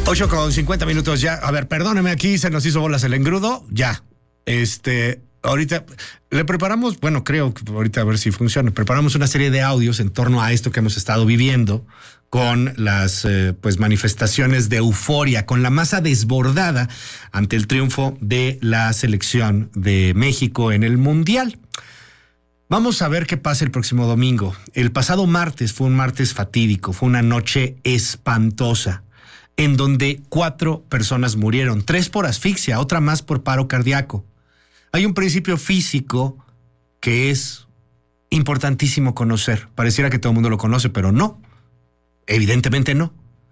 8:50 ya. A ver, perdóneme, aquí se nos hizo bolas el engrudo. Ya. Ahorita le preparamos, bueno, creo que ahorita a ver si funciona. Preparamos una serie de audios en torno a esto que hemos estado viviendo con las manifestaciones de euforia, con la masa desbordada ante el triunfo de la selección de México en el Mundial. Vamos a ver qué pasa el próximo domingo. El pasado martes fue un martes fatídico, fue una noche espantosa, en donde 4 personas murieron, 3 por asfixia, otra más por paro cardíaco. Hay un principio físico que es importantísimo conocer. Pareciera que todo el mundo lo conoce, pero no. Evidentemente no.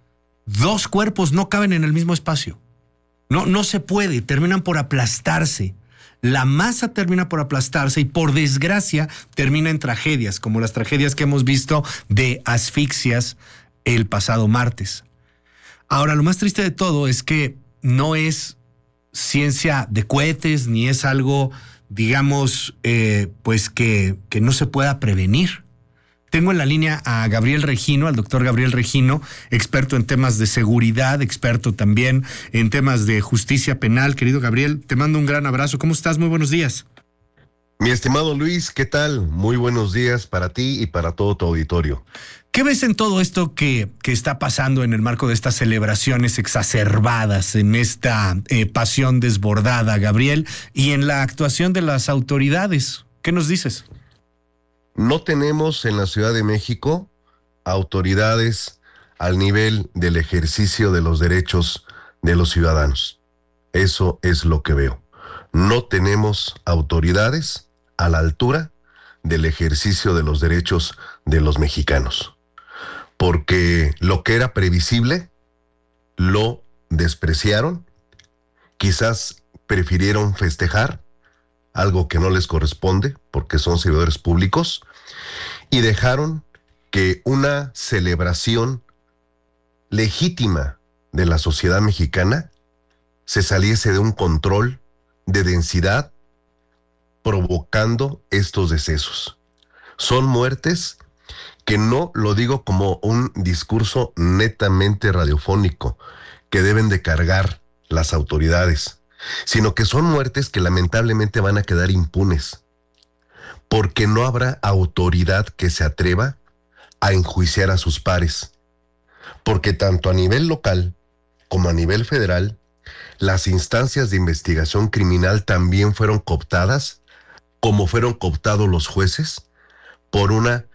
2 cuerpos no caben en el mismo espacio. No se puede, terminan por aplastarse. La masa termina por aplastarse y, por desgracia, termina en tragedias, como las tragedias que hemos visto de asfixias el pasado martes. Ahora, lo más triste de todo es que no es ciencia de cohetes, ni es algo, digamos, que no se pueda prevenir. Tengo en la línea a Gabriel Regino, al doctor Gabriel Regino, experto en temas de seguridad, experto también en temas de justicia penal. Querido Gabriel, te mando un gran abrazo. ¿Cómo estás? Muy buenos días. Mi estimado Luis, ¿qué tal? Muy buenos días para ti y para todo tu auditorio. ¿Qué ves en todo esto que está pasando en el marco de estas celebraciones exacerbadas, en esta pasión desbordada, Gabriel, y en la actuación de las autoridades? ¿Qué nos dices? No tenemos en la Ciudad de México autoridades al nivel del ejercicio de los derechos de los ciudadanos. Eso es lo que veo. No tenemos autoridades a la altura del ejercicio de los derechos de los mexicanos. Porque lo que era previsible, lo despreciaron, quizás prefirieron festejar algo que no les corresponde, porque son servidores públicos, y dejaron que una celebración legítima de la sociedad mexicana se saliese de un control de densidad, provocando estos decesos. Son muertes que no lo digo como un discurso netamente radiofónico que deben de cargar las autoridades, sino que son muertes que lamentablemente van a quedar impunes, porque no habrá autoridad que se atreva a enjuiciar a sus pares, porque tanto a nivel local como a nivel federal, las instancias de investigación criminal también fueron cooptadas, como fueron cooptados los jueces, por una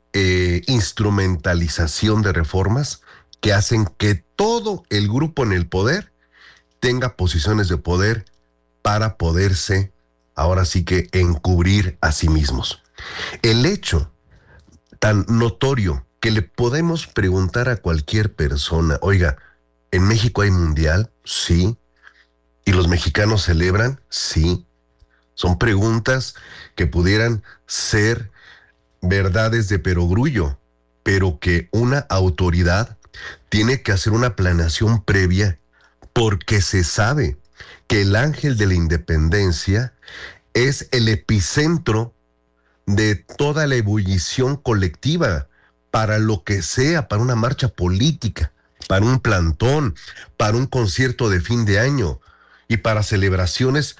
instrumentalización de reformas que hacen que todo el grupo en el poder tenga posiciones de poder para poderse, ahora sí que, encubrir a sí mismos. El hecho tan notorio que le podemos preguntar a cualquier persona, oiga, ¿en México hay mundial? Sí. ¿Y los mexicanos celebran? Sí. Son preguntas que pudieran ser verdades de perogrullo, pero que una autoridad tiene que hacer una planeación previa, porque se sabe que el ángel de la independencia es el epicentro de toda la ebullición colectiva, para lo que sea, para una marcha política, para un plantón, para un concierto de fin de año y para celebraciones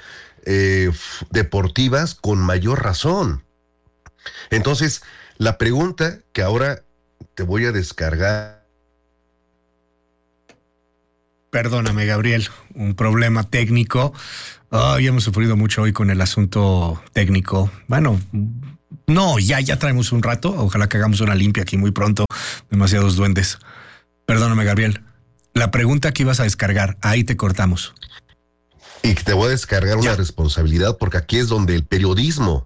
deportivas con mayor razón. Entonces, la pregunta que ahora te voy a descargar. Perdóname, Gabriel, un problema técnico. Ya hemos sufrido mucho hoy con el asunto técnico. Bueno, no, ya traemos un rato. Ojalá que hagamos una limpia aquí muy pronto. Demasiados duendes. Perdóname, Gabriel. La pregunta que ibas a descargar, ahí te cortamos. Y te voy a descargar una responsabilidad, porque aquí es donde el periodismo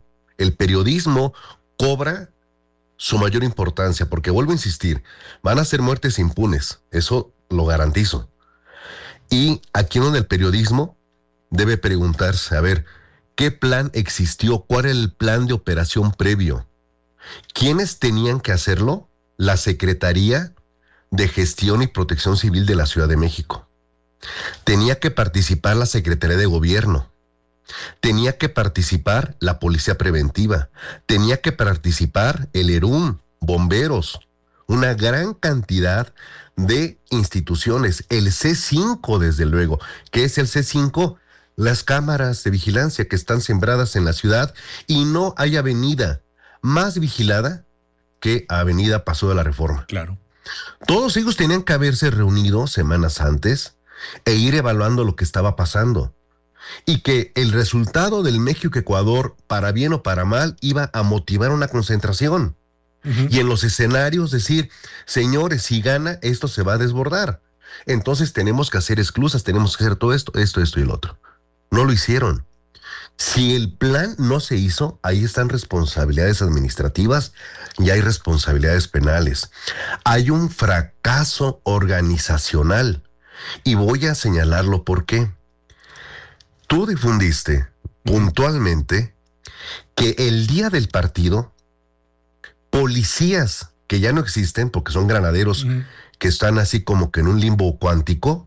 cobra su mayor importancia, porque vuelvo a insistir, van a ser muertes impunes, eso lo garantizo. Y aquí donde el periodismo debe preguntarse, a ver, ¿qué plan existió? ¿Cuál era el plan de operación previo? ¿Quiénes tenían que hacerlo? La Secretaría de Gestión y Protección Civil de la Ciudad de México. Tenía que participar la Secretaría de Gobierno. Tenía que participar la Policía Preventiva. Tenía que participar el ERUM, bomberos, una gran cantidad de instituciones. El C5, desde luego. ¿Qué es el C5? Las cámaras de vigilancia que están sembradas en la ciudad, y no hay avenida más vigilada que Avenida Paso de la Reforma. Claro. Todos ellos tenían que haberse reunido semanas antes e ir evaluando lo que estaba pasando. Y que el resultado del México-Ecuador, para bien o para mal, iba a motivar una concentración. Y en los escenarios decir, señores, si gana, esto se va a desbordar. Entonces tenemos que hacer esclusas, tenemos que hacer todo esto y el otro. No lo hicieron. Si el plan no se hizo, ahí están responsabilidades administrativas y hay responsabilidades penales. Hay un fracaso organizacional y voy a señalarlo porque tú difundiste puntualmente que el día del partido, policías que ya no existen porque son granaderos que están así como que en un limbo cuántico,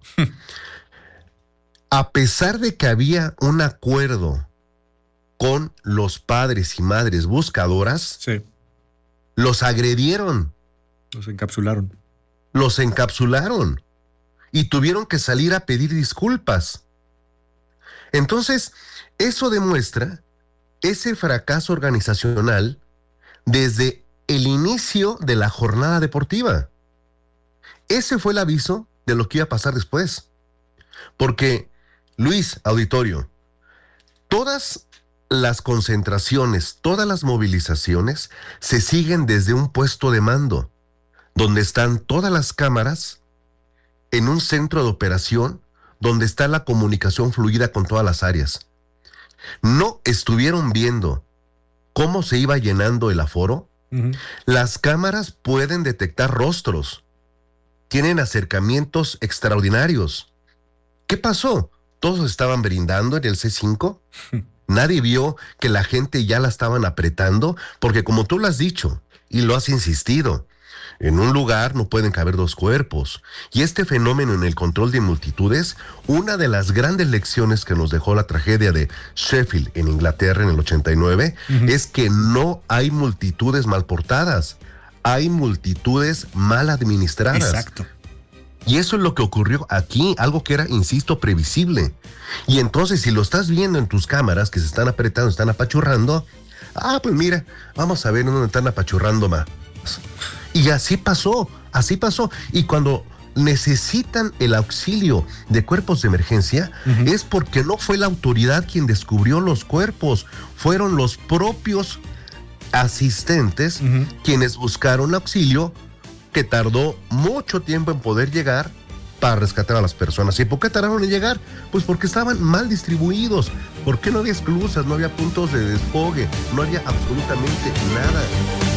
a pesar de que había un acuerdo con los padres y madres buscadoras, sí, los agredieron. Los encapsularon y tuvieron que salir a pedir disculpas. Entonces, eso demuestra ese fracaso organizacional desde el inicio de la jornada deportiva. Ese fue el aviso de lo que iba a pasar después. Porque, Luis, auditorio, todas las concentraciones, todas las movilizaciones se siguen desde un puesto de mando, donde están todas las cámaras en un centro de operación, donde está la comunicación fluida con todas las áreas. No estuvieron viendo cómo se iba llenando el aforo. Las cámaras pueden detectar rostros, tienen acercamientos extraordinarios. ¿Qué pasó? Todos estaban brindando en el C5. Nadie vio que la gente ya la estaban apretando, porque como tú lo has dicho y lo has insistido, en un lugar no pueden caber dos cuerpos. Y este fenómeno en el control de multitudes, una de las grandes lecciones que nos dejó la tragedia de Sheffield en Inglaterra en el 89, es que no hay multitudes mal portadas, hay multitudes mal administradas. Exacto. Y eso es lo que ocurrió aquí, algo que era, insisto, previsible. Y entonces, si lo estás viendo en tus cámaras que se están apretando, están apachurrando, pues mira, vamos a ver en dónde están apachurrando más. Y así pasó. Y cuando necesitan el auxilio de cuerpos de emergencia, es porque no fue la autoridad quien descubrió los cuerpos, fueron los propios asistentes quienes buscaron auxilio, que tardó mucho tiempo en poder llegar para rescatar a las personas. ¿Y por qué tardaron en llegar? Pues porque estaban mal distribuidos, porque no había esclusas, no había puntos de desfogue, no había absolutamente nada.